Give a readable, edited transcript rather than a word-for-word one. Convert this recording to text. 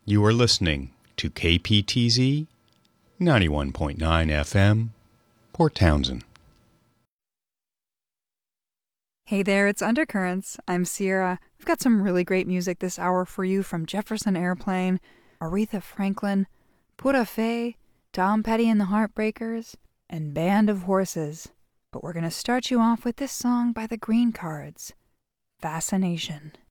You are listening to KPTZ 91.9 FM, Port Townsend. Hey there, it's Undercurrents. I'm Sierra. We've got some really great music this hour for you from Jefferson Airplane, Aretha Franklin, Pura Fé, Tom Petty and the Heartbreakers, and Band of Horses. But we're going to start you off with this song by the Green Cards, Fascination.